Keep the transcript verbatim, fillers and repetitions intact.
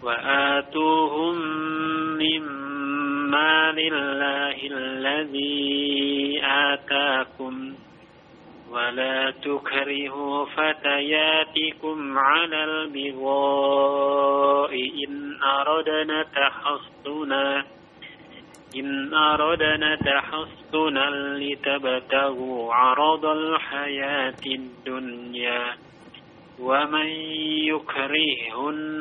وآتوهم من مال الله الذي آتاكم ولا تكرهوا فتياتكم على البغاء إن أردنا تحصنا إن أردنا تحصنا لتبتغوا عرض الحياة الدنيا ومن يكرههن